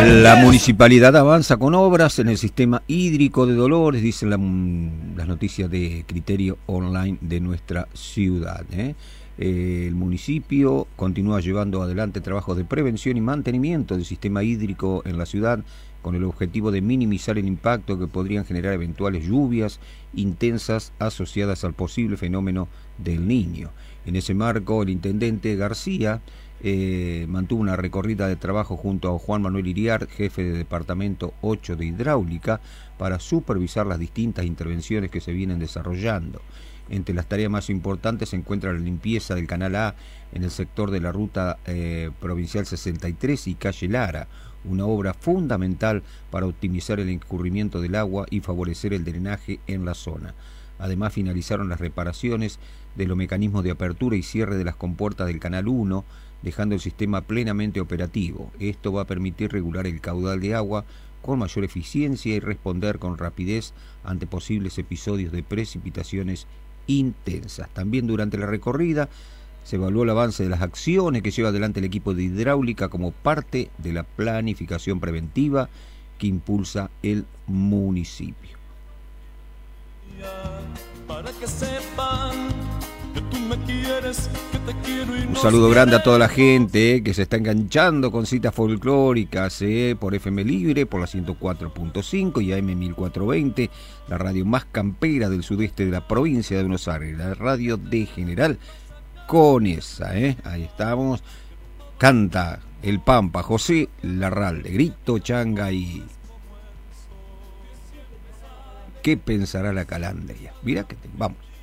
La municipalidad avanza con obras en el sistema hídrico de Dolores, dicen las noticias de Criterio Online de nuestra ciudad. El municipio continúa llevando adelante trabajos de prevención y mantenimiento del sistema hídrico en la ciudad con el objetivo de minimizar el impacto que podrían generar eventuales lluvias intensas asociadas al posible fenómeno del Niño. En ese marco, el intendente García mantuvo una recorrida de trabajo junto a Juan Manuel Iriart, jefe de Departamento 8 de Hidráulica, para supervisar las distintas intervenciones que se vienen desarrollando. Entre las tareas más importantes se encuentra la limpieza del Canal A en el sector de la Ruta Provincial 63 y Calle Lara, una obra fundamental para optimizar el escurrimiento del agua y favorecer el drenaje en la zona. Además, finalizaron las reparaciones de los mecanismos de apertura y cierre de las compuertas del Canal 1, dejando el sistema plenamente operativo. Esto va a permitir regular el caudal de agua con mayor eficiencia y responder con rapidez ante posibles episodios de precipitaciones intensas. También durante la recorrida se evaluó el avance de las acciones que lleva adelante el equipo de hidráulica como parte de la planificación preventiva que impulsa el municipio. Para que sepan que tú me quieres, que te quiero y un saludo grande a toda la gente que se está enganchando con citas folclóricas por FM Libre, por la 104.5 y AM 1420, la radio más campera del sudeste de la provincia de Buenos Aires, la radio de General Conesa. Ahí estamos. Canta el Pampa José Larralde, grito changa y... ¿Qué pensará la calandria? Mira que vamos.